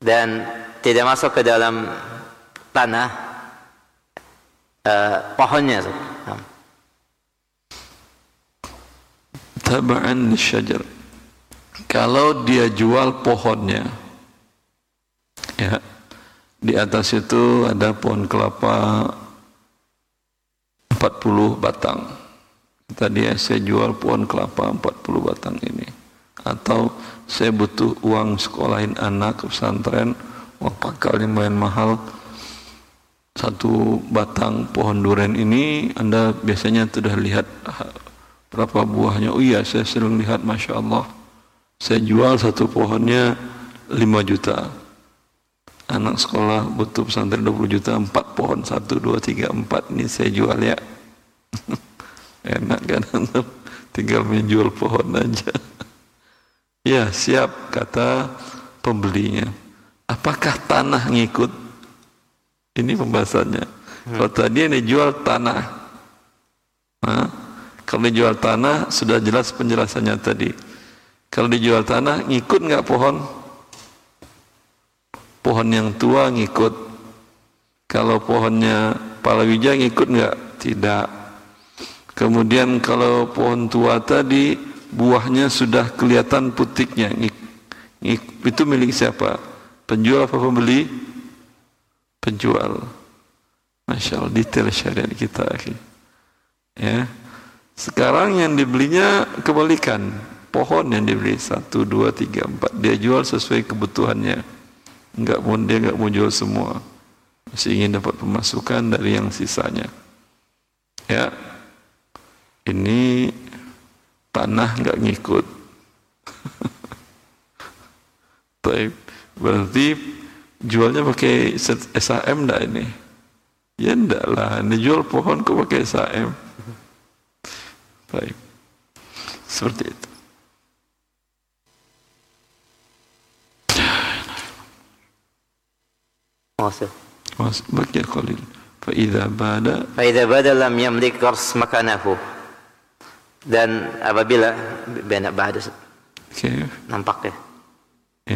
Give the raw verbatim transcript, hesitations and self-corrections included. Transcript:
dan tidak masuk ke dalam tanah uh, pohonnya. Taba'an lisyajar, kalau dia jual pohonnya, ya, di atas itu ada pohon kelapa empat puluh batang, tadi saya jual pohon kelapa empat puluh batang ini, atau saya butuh uang sekolahin anak ke pesantren, uang pakalnya lumayan mahal, satu batang pohon durian ini Anda biasanya sudah lihat berapa buahnya. Oh iya, saya sering lihat, Masya Allah, saya jual satu pohonnya lima juta, anak sekolah butuh pesantren dua puluh juta, empat pohon, satu, dua, tiga, empat, ini saya jual ya. Enak kan, tinggal menjual pohon aja. Ya, siap, kata pembelinya. Apakah tanah ngikut? Ini pembahasannya. Hmm. Kalau tadi yang dijual tanah, nah, kalau dijual tanah sudah jelas penjelasannya tadi. Kalau dijual tanah, ngikut nggak pohon? Pohon yang tua ngikut. Kalau pohonnya palawija ngikut nggak? Tidak. Kemudian kalau pohon tua tadi buahnya sudah kelihatan putiknya, ngik, ngik, itu milik siapa? Penjual apa pembeli? Penjual. Masya Allah, detail syariat kita. Ya. Sekarang yang dibelinya kebalikan, pohon yang dibeli satu, dua, tiga, empat, dia jual sesuai kebutuhannya. Enggak mau, dia enggak mau jual semua, masih ingin dapat pemasukan dari yang sisanya. Ya, ini tanah enggak ngikut. Baik, berarti jualnya pakai S H M enggak ini? Ya enggak lah, ini jual pohon kok pakai S H M. Baik, seperti itu. Masih. Masih bakia qalil. Fa idza bada. Fa idza bada lam yamlik qars makanahu. Dan apabila bina ba'da. Okay. Nampak ya.